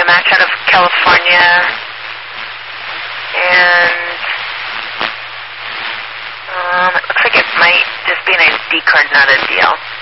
a match out of California. And it looks like it might just be an ID card, not a deal.